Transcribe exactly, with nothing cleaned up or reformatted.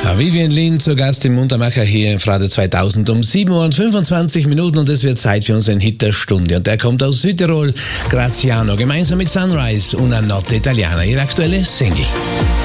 Vivian Leigh zu Gast im Muntermacher hier im Frade zweitausend um sieben Uhr und fünfundzwanzig Minuten und es wird Zeit für unseren Hit der Stunde. Und der kommt aus Südtirol, Graziano, gemeinsam mit Sunrise, Una Notte Italiana, ihre aktuelle Single.